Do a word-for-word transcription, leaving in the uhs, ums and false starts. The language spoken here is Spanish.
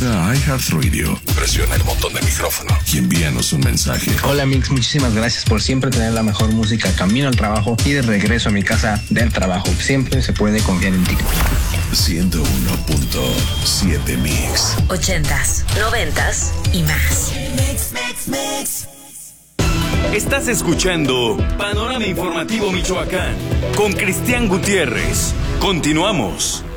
Entra a iHeartRadio, presiona el botón de micrófono y envíanos un mensaje. Hola Mix, muchísimas gracias por siempre tener la mejor música camino al trabajo y de regreso a mi casa del trabajo. Siempre se puede confiar en ti. ciento uno punto siete Mix. Ochentas, noventas y más. Mix, mix, mix. Estás escuchando Panorama Informativo Michoacán con Cristian Gutiérrez. Continuamos.